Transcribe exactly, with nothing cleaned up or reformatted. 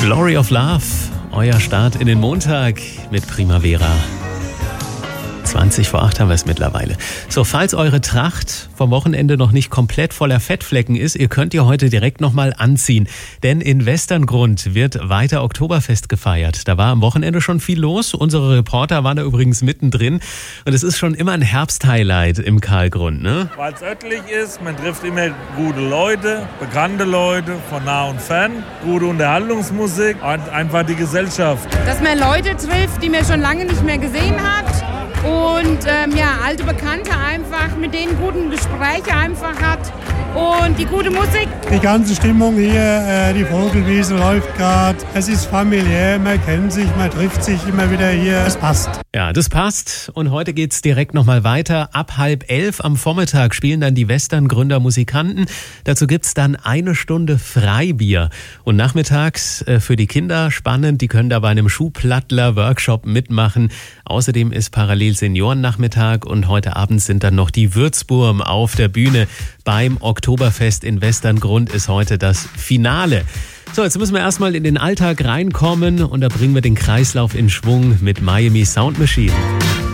Glory of Love, euer Start in den Montag mit Primavera. zwanzig vor acht haben wir es mittlerweile. So, falls eure Tracht vom Wochenende noch nicht komplett voller Fettflecken ist, ihr könnt ihr heute direkt nochmal anziehen. Denn in Westerngrund wird weiter Oktoberfest gefeiert. Da war am Wochenende schon viel los. Unsere Reporter waren da übrigens mittendrin. Und es ist schon immer ein Herbsthighlight im Karlgrund, ne? Weil es örtlich ist, man trifft immer gute Leute, bekannte Leute von nah und fern, gute Unterhaltungsmusik und einfach die Gesellschaft. Dass man Leute trifft, die man schon lange nicht mehr gesehen hat. Und ähm, ja, alte Bekannte einfach, mit denen guten Gespräche einfach hat und die gute Musik. Die ganze Stimmung hier, äh, die Vogelwiese läuft gerade, es ist familiär, man kennt sich, man trifft sich immer wieder hier, es passt. Ja, das passt und heute geht's direkt nochmal weiter. Ab halb elf am Vormittag spielen dann die Westerngründer Musikanten. Dazu gibt's dann eine Stunde Freibier. Und nachmittags äh, für die Kinder spannend, die können da bei einem Schuhplattler-Workshop mitmachen. Außerdem ist parallel Seniorennachmittag und heute Abend sind dann noch die Würzburm auf der Bühne. Beim Oktoberfest in Westerngrund ist heute das Finale. So, jetzt müssen wir erstmal in den Alltag reinkommen und da bringen wir den Kreislauf in Schwung mit Miami Sound Machine.